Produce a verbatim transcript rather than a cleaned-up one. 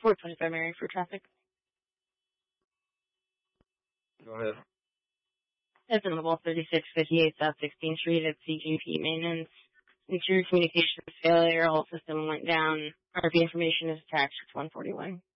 four twenty-five Mary for traffic. Go ahead. That's in Level thirty-six fifty-eight South sixteenth Street at C G P Maintenance. Interior communications failure, all system went down. R P information is attached. It's one forty-one.